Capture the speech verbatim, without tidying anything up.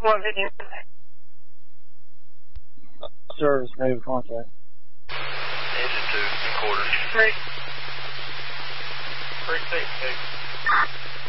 One video. Service, native contact. Engine two, in quarters. Three. Three, six, six.